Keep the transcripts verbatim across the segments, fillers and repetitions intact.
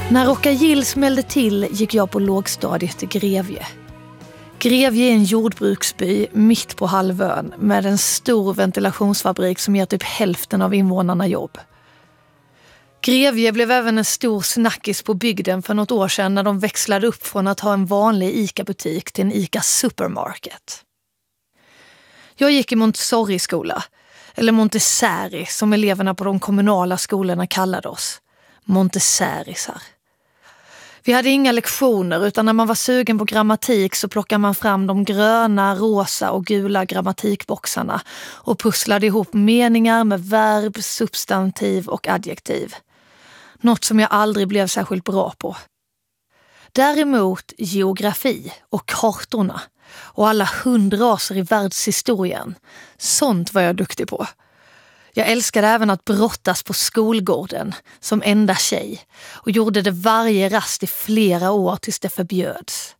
När Rockagill smällde till gick jag på lågstadiet i Grevie. Grevie är en jordbruksby mitt på halvön med en stor ventilationsfabrik som ger typ hälften av invånarna jobb. Grevie blev även en stor snackis på bygden för något år sedan när de växlade upp från att ha en vanlig ICA-butik till en ICA Supermarket. Jag gick i Montessori-skola, eller Montessori som eleverna på de kommunala skolorna kallade oss. Montessorisar. Vi hade inga lektioner utan när man var sugen på grammatik så plockade man fram de gröna, rosa och gula grammatikboxarna och pusslade ihop meningar med verb, substantiv och adjektiv. Något som jag aldrig blev särskilt bra på. Däremot geografi och kartorna och alla hundraser i världshistorien. Sånt var jag duktig på. Jag älskade även att brottas på skolgården som enda tjej och gjorde det varje rast i flera år tills det förbjöds.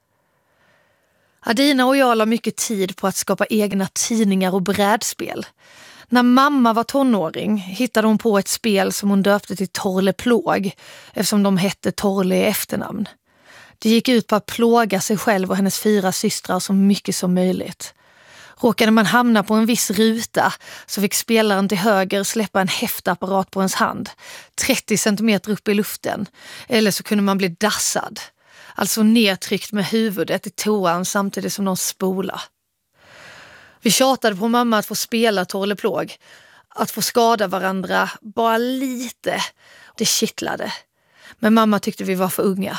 Adina och jag la mycket tid på att skapa egna tidningar och brädspel. När mamma var tonåring hittade hon på ett spel som hon döpte till Torle Plåg eftersom de hette Torle i efternamn. Det gick ut på att plåga sig själv och hennes fyra systrar så mycket som möjligt. Råkade man hamna på en viss ruta så fick spelaren till höger släppa en häftapparat på ens hand, trettio centimeter upp i luften, eller så kunde man bli dassad, alltså nedtryckt med huvudet i toan samtidigt som de spola. Vi tjatade på mamma att få spela Torle Plåg, att få skada varandra bara lite, det kittlade. Men mamma tyckte vi var för unga.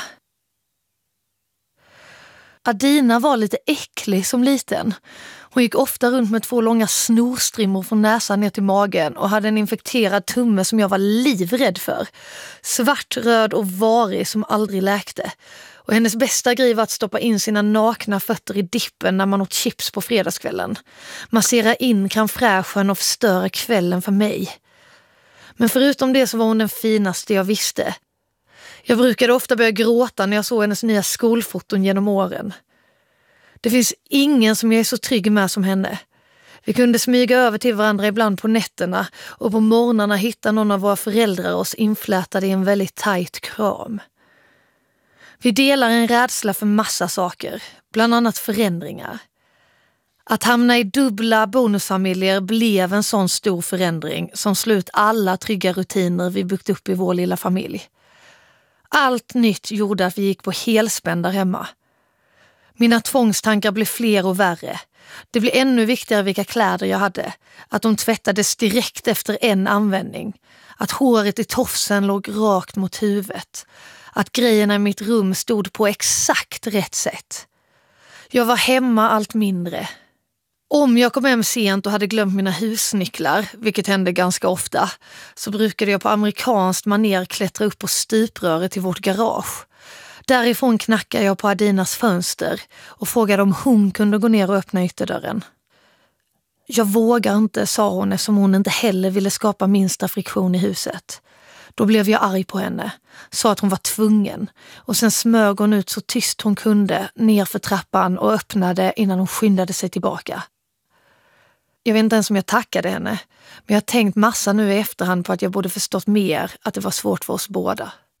Adina var lite äcklig som liten. Hon gick ofta runt med två långa snorstrimmor från näsan ner till magen och hade en infekterad tumme som jag var livrädd för. Svart, röd och varig som aldrig läkte. Och hennes bästa grej var att stoppa in sina nakna fötter i dippen när man åt chips på fredagskvällen. Massera in crème fraîchen och förstöra kvällen för mig. Men förutom det så var hon den finaste jag visste. Jag brukade ofta börja gråta när jag såg hennes nya skolfoton genom åren. Det finns ingen som jag är så trygg med som henne. Vi kunde smyga över till varandra ibland på nätterna och på morgnarna hitta någon av våra föräldrar oss inflätade i en väldigt tajt kram. Vi delar en rädsla för massa saker, bland annat förändringar. Att hamna i dubbla bonusfamiljer blev en sån stor förändring som slut alla trygga rutiner vi byggt upp i vår lilla familj. Allt nytt gjorde att vi gick på helspänn där hemma. Mina tvångstankar blev fler och värre. Det blev ännu viktigare vilka kläder jag hade. Att de tvättades direkt efter en användning. Att håret i tofsen låg rakt mot huvudet. Att grejerna i mitt rum stod på exakt rätt sätt. Jag var hemma allt mindre. Om jag kom hem sent och hade glömt mina husnycklar, vilket hände ganska ofta, så brukade jag på amerikanskt manér klättra upp på stupröret till vårt garage. Därifrån knackade jag på Adinas fönster och frågade om hon kunde gå ner och öppna ytterdörren. Jag vågar inte, sa hon eftersom hon inte heller ville skapa minsta friktion i huset. Då blev jag arg på henne, sa att hon var tvungen och sen smög hon ut så tyst hon kunde ner för trappan och öppnade innan hon skyndade sig tillbaka. Jag vet inte ens om jag tackade henne, men jag har tänkt massa nu i efterhand på att jag borde förstått mer att det var svårt för oss båda.